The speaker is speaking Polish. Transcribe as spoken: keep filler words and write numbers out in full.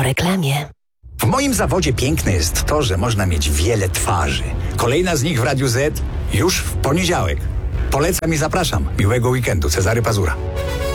reklamie. W moim zawodzie piękne jest to, że można mieć wiele twarzy. Kolejna z nich w Radiu Z już w poniedziałek. Polecam i zapraszam. Miłego weekendu. Cezary Pazura.